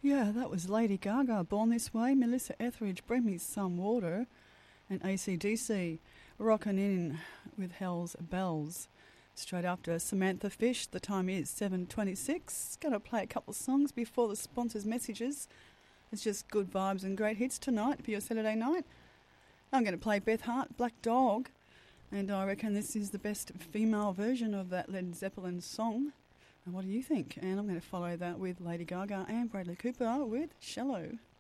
Yeah, that was Lady Gaga, Born This Way, Melissa Etheridge, Bring Me Some Water, and AC/DC, rocking in with Hell's Bells. Straight after Samantha Fish, the time is 7:26. Going to play a couple of songs before the sponsors' messages. It's just good vibes and great hits tonight for your Saturday night. I'm going to play Beth Hart, Black Dog, and I reckon this is the best female version of that Led Zeppelin song. And what do you think? And I'm going to follow that with Lady Gaga and Bradley Cooper with Shallow.